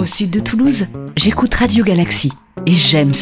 Au sud de Toulouse, j'écoute Radio Galaxy et j'aime